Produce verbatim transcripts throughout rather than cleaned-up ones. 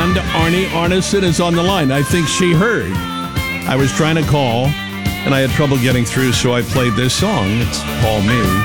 And Arnie Arneson is on the line. I think she heard. I was trying to call, and I had trouble getting through, so I played this song. It's Paul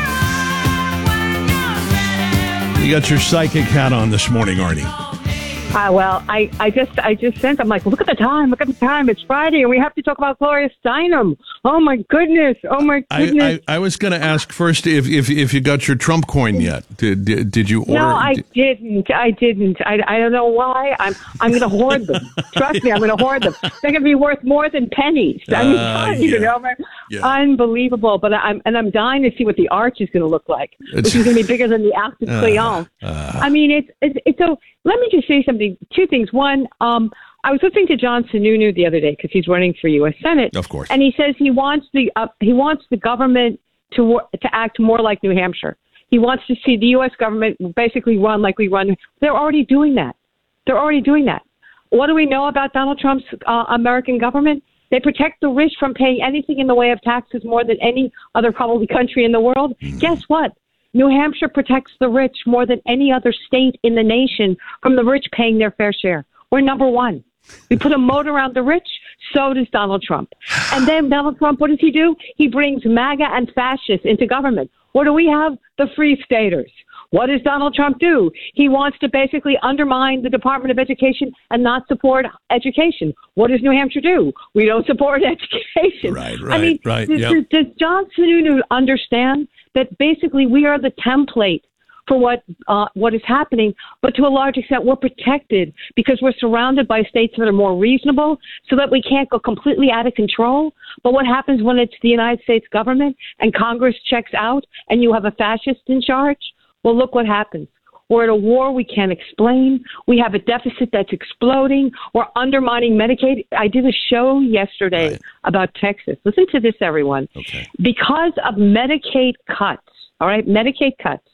Me. You got your psychic hat on this morning, Arnie. Uh, well, I, I just I just sent. I'm like, look at the time. Look at the time. It's Friday, and we have to talk about Gloria Steinem. Oh my goodness. Oh my goodness. I, I, I was going to ask first if, if if you got your Trump coin yet. Did did, did you order? No, I didn't. I didn't. I, I don't know why. I'm I'm going to hoard them. Trust me, I'm going to hoard them. They're going to be worth more than pennies. I mean, Uh, you yeah. know, Yeah. unbelievable. But I'm and I'm dying to see what the arch is going to look like, which is going to be bigger than the Arc de Triomphe. Uh, uh. I mean, it's it's, it's so. Let me just say something. Two things. One, um, I was listening to John Sununu the other day because he's running for U S Senate, Of course. and he says he wants the uh, he wants the government to wor- to act more like New Hampshire. He wants to see the U S government basically run like we run. They're already doing that. They're already doing that. What do we know about Donald Trump's uh, American government? They protect the rich from paying anything in the way of taxes more than any other probably country in the world. Mm. Guess what? New Hampshire protects the rich more than any other state in the nation from the rich paying their fair share. We're number one. We put a moat around the rich. So does Donald Trump. And then Donald Trump, what does he do? He brings MAGA and fascists into government. What do we have? The Free Staters. What does Donald Trump do? He wants to basically undermine the Department of Education and not support education. What does New Hampshire do? We don't support education. Right, right, I mean, right. Does, Yep. does John Sununu understand that basically we are the template for what uh, what is happening, but to a large extent we're protected because we're surrounded by states that are more reasonable so that we can't go completely out of control. But what happens when it's the United States government and Congress checks out and you have a fascist in charge? Well, look what happens. We're at a war we can't explain. We have a deficit that's exploding. We're undermining Medicaid. I did a show yesterday Right. about Texas. Listen to this, everyone. Okay. Because of Medicaid cuts, all right, Medicaid cuts,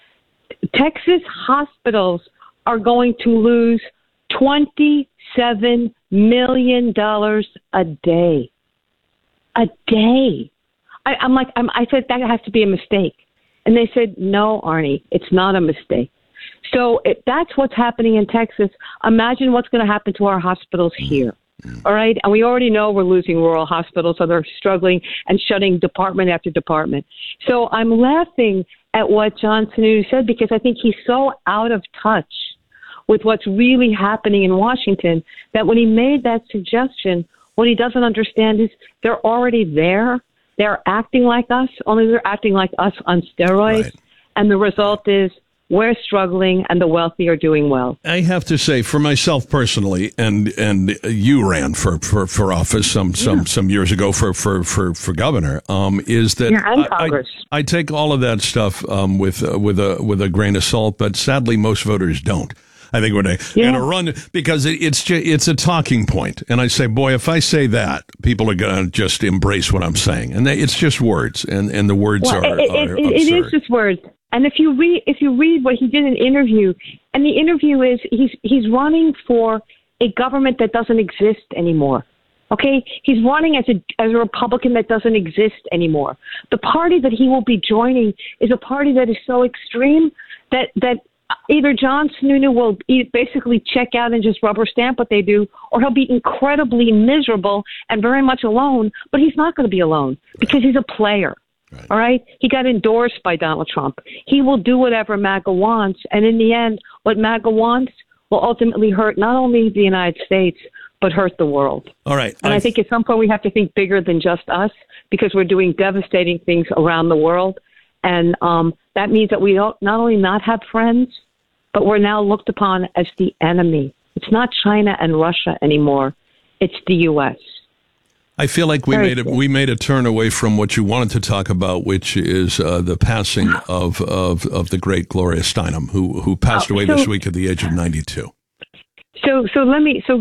Texas hospitals are going to lose twenty-seven million dollars a day. A day. I, I'm like, I'm, I said that has to be a mistake. And they said, no, Arnie, it's not a mistake. So if that's what's happening in Texas, imagine what's going to happen to our hospitals here. All right. And we already know we're losing rural hospitals, so they're struggling and shutting department after department. So I'm laughing at what John Sununu said because I think he's so out of touch with what's really happening in Washington that when he made that suggestion, what he doesn't understand is they're already there. They're acting like us, only they're acting like us on steroids. Right. And the result is we're struggling and the wealthy are doing well. I have to say, for myself personally, and and you ran for, for, for office some some, Yeah. some years ago for for, for, for governor, um, is that Yeah, and I, Congress. I, I take all of that stuff um, with uh, with a with a grain of salt, but sadly, most voters don't. I think when they Yeah. going to run because it, it's ju- it's a talking point, and I say, boy, if I say that, people are going to just embrace what I'm saying, and they, it's just words, and, and the words Well, are, it, are it, it, it absurd. is just words. And if you read, if you read what he did in an interview, and the interview is he's he's running for a government that doesn't exist anymore. Okay, he's running as a as a Republican that doesn't exist anymore. The party that he will be joining is a party that is so extreme that that either John Sununu will e- basically check out and just rubber stamp what they do, or he'll be incredibly miserable and very much alone. But he's not going to be alone because he's a player. Right. All right. He got endorsed by Donald Trump. He will do whatever MAGA wants. And in the end, what MAGA wants will ultimately hurt not only the United States, but hurt the world. All right. And I, I think at some point we have to think bigger than just us because we're doing devastating things around the world. And um, that means that we don't not only not have friends, but we're now looked upon as the enemy. It's not China and Russia anymore. It's the U S I feel like we Very made a, cool. we made a turn away from what you wanted to talk about, which is uh, the passing of, of of the great Gloria Steinem, who who passed Oh, away so- this week at the age of ninety-two. So, so let me. So